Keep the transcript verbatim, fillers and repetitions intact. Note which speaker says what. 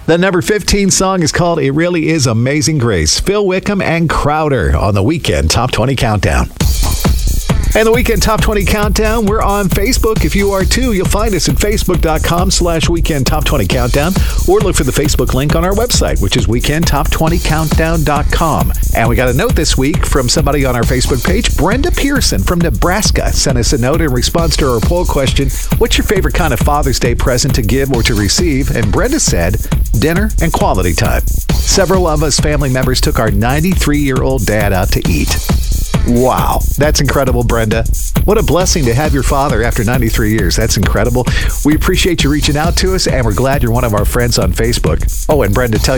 Speaker 1: The number fifteen song is called It Really Is Amazing Grace. Phil Wickham and Crowder on the Weekend Top twenty Countdown. And the Weekend Top twenty Countdown, we're on Facebook. If you are too, you'll find us at facebook.com slash Weekend Top twenty Countdown, or look for the Facebook link on our website, which is weekend top twenty countdown dot com. And we got a note this week from somebody on our Facebook page. Brenda Pearson from Nebraska sent us a note in response to our poll question, what's your favorite kind of Father's Day present to give or to receive? And Brenda said, dinner and quality time. Several of us family members took our ninety-three-year-old dad out to eat. Wow, that's incredible, Brenda. What a blessing to have your father after ninety-three years. That's incredible. We appreciate you reaching out to us, and we're glad you're one of our friends on Facebook. Oh, and Brenda, tell